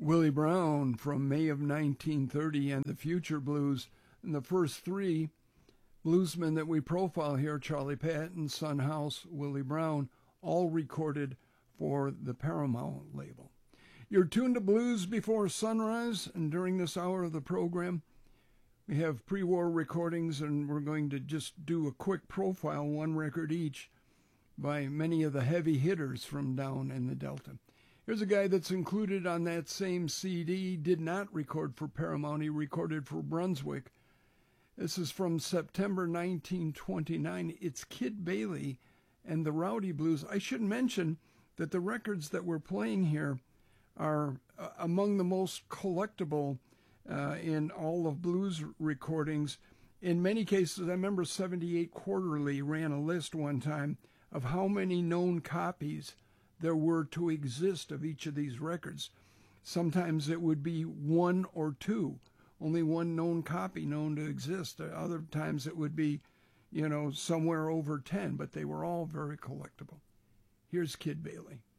Willie Brown from May of 1930 and the Future Blues. And the first three bluesmen that we profile here, Charlie Patton, Son House, Willie Brown, all recorded for the Paramount label. You're tuned to Blues Before Sunrise, and during this hour of the program, we have pre-war recordings, and we're going to just do a quick profile, one record each, by many of the heavy hitters from down in the Delta. Here's a guy that's included on that same CD, did not record for Paramount, he recorded for Brunswick. This is from September 1929. It's Kid Bailey and the Rowdy Blues. I should mention that the records that we're playing here are among the most collectible in all of blues recordings. In many cases, I remember 78 Quarterly ran a list one time of how many known copies there were to exist of each of these records. Sometimes it would be one or two, only one known copy known to exist. Other times it would be, somewhere over 10, but they were all very collectible. Here's Kid Bailey.